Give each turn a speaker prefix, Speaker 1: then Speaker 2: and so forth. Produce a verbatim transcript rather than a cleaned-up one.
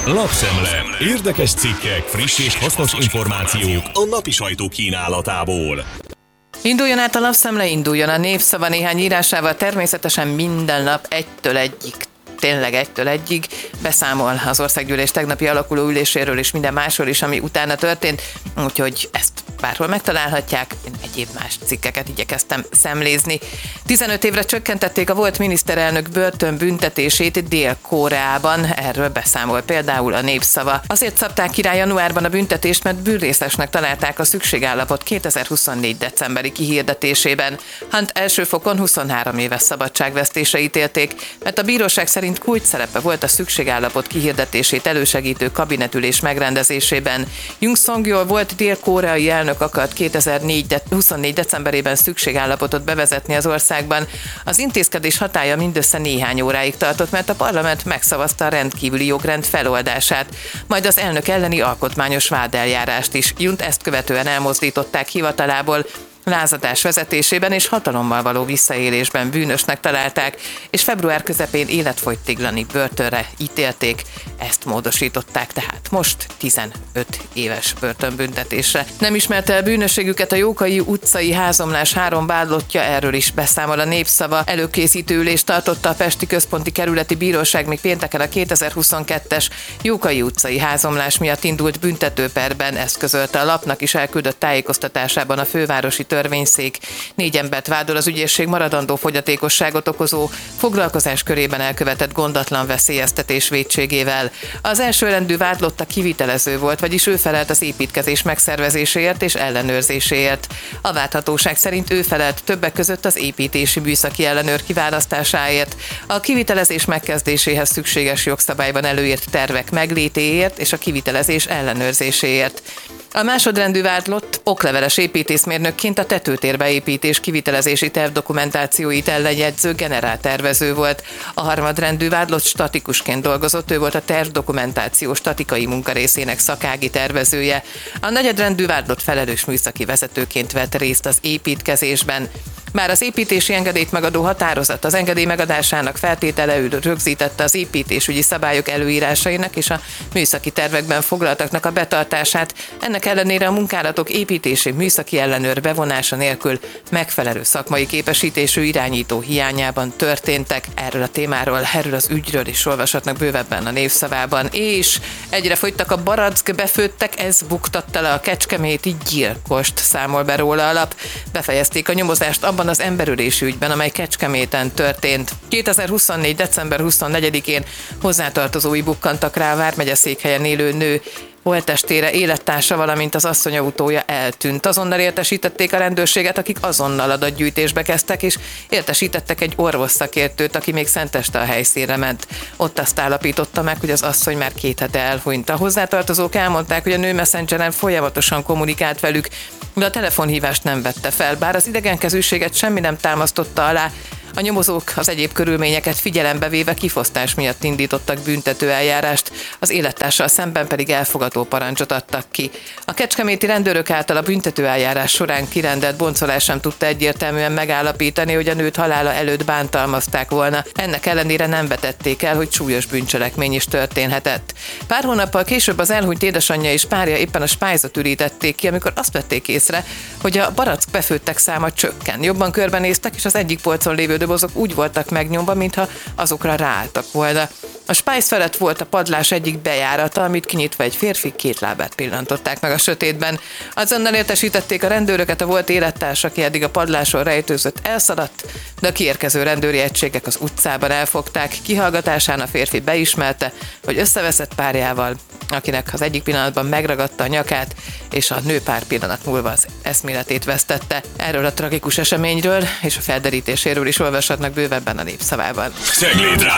Speaker 1: Lapszemle. Érdekes cikkek, friss és hasznos információk a napi sajtó kínálatából.
Speaker 2: Induljon át a Lapszemle, induljon a Népszava néhány írásával, természetesen minden nap egytől egyig, tényleg egytől egyig beszámol az országgyűlés tegnapi alakuló üléséről és minden másról is, ami utána történt, úgyhogy ezt bárhol megtalálhatják, én egyéb más cikkeket igyekeztem szemlézni. tizenöt évre csökkentették a volt miniszterelnök börtönbüntetését Dél-Koreában, erről beszámol például a Népszava. Azért szabták ki rá januárban a büntetést, mert bűnrészesnek találták a szükségállapot kétezer-huszonnégy decemberi kihirdetésében. Hunt első fokon huszonhárom éves szabadságvesztésre ítélték, mert a bíróság szerint kulcs szerepe volt a szükségállapot kihirdetését elősegítő kabinetülés megrendezésében. Jung Song-yeol volt dél-koreai elnök akart kétezer-huszonnégy decemberében szükségállapotot bevezetni az országban. Az intézkedés hatálya mindössze néhány óráig tartott, mert a parlament megszavazta a rendkívüli jogrend feloldását, majd az elnök elleni alkotmányos vádeljárást is. Junt ezt követően elmozdították hivatalából, lázadás vezetésében és hatalommal való visszaélésben bűnösnek találták, és február közepén életfogytiglani börtönre ítélték. Ezt módosították tehát most tizenöt éves börtönbüntetésre. Nem ismerte el bűnösségüket a Jókai utcai házomlás három vádlottja, erről is beszámol a Népszava. Előkészítő ülést tartotta a Pesti Központi Kerületi Bíróság még pénteken a kétezer-huszonkettes Jókai utcai házomlás miatt indult büntetőperben, ezt közölte a lapnak is elküldött tájékoztatásában a fővárosi törvényszék. Négy embert vádol az ügyészség maradandó fogyatékosságot okozó foglalkozás körében elkövetett gondatlan veszélyeztetés vétségével. Az elsőrendű vádlotta kivitelező volt, vagyis ő felelt az építkezés megszervezéséért és ellenőrzéséért. A vádhatóság szerint ő felelt többek között az építési műszaki ellenőr kiválasztásáért, a kivitelezés megkezdéséhez szükséges jogszabályban előírt tervek meglétéért és a kivitelezés ellenőrzéséért. A másodrendű vádlott okleveles építészmérnökként a tetőtérbeépítés kivitelezési tervdokumentációit ellenjegyző generáltervező volt. A harmadrendű vádlott statikusként dolgozott, ő volt a tervdokumentáció statikai munkarészének szakági tervezője. A negyedrendű vádlott felelős műszaki vezetőként vett részt az építkezésben. Bár az építési engedélyt megadó határozat az engedély megadásának feltételeül rögzítette az építésügyi szabályok előírásainak és a műszaki tervekben foglaltaknak a betartását, ennek ellenére a munkálatok építési műszaki ellenőr bevonása nélkül megfelelő szakmai képesítésű irányító hiányában történtek. Erről a témáról, erről az ügyről is olvashatnak bővebben a Népszavában. És egyre fogytak a barack befőttek, ez buktatta le a kecskeméti gyilkost, számol be róla a lap. Befejezték a nyomozást abban az emberölési ügyben, amely Kecskeméten történt. kétezer-huszonnégy december huszonnegyedikén hozzátartozói bukkantak rá a vármegye székhelyen élő nő holttestére, élettársa, valamint az asszony autója eltűnt. Azonnal értesítették a rendőrséget, akik azonnal adatgyűjtésbe kezdtek, és értesítettek egy orvosszakértőt, aki még szenteste a helyszínre ment. Ott azt állapította meg, hogy az asszony már két hete elhunyt. A hozzátartozók elmondták, hogy a nő Messengeren folyamatosan kommunikált velük, de a telefonhívást nem vette fel, bár az idegenkezűséget semmi nem támasztotta alá. A nyomozók az egyéb körülményeket figyelembe véve kifosztás miatt indítottak büntetőeljárást, az élettársal szemben pedig elfogató parancsot adtak ki. A kecskeméti rendőrök által a büntetőeljárás során kirendelt boncolás sem tudta egyértelműen megállapítani, hogy a nőt halála előtt bántalmazták volna. Ennek ellenére nem vetették el, hogy súlyos bűncselekmény is történhetett. Pár hónappal később az elhunyt édesanyja és párja éppen a spájzot ürítették ki, amikor azt vették észre, hogy a barack befőttek száma csökken. Jobban körbenéztek, és az egyik polcon lévő dobozok úgy voltak megnyomva, mintha azokra ráálltak volna. A spájz felett volt a padlás egyik bejárata, amit kinyitva egy férfi két lábát pillantották meg a sötétben. Azonnal értesítették a rendőröket, a volt élettárs, aki eddig a padláson rejtőzött, elszaladt, de a kiérkező rendőri egységek az utcában elfogták. Kihallgatásán a férfi beismerte, hogy összeveszett párjával, akinek az egyik pillanatban megragadta a nyakát, és a nő pár pillanat múlva az eszméletét vesztette. Erről a tragikus eseményről és a felderítéséről is olvashatnak bővebben a Népszavában.
Speaker 1: Cegléd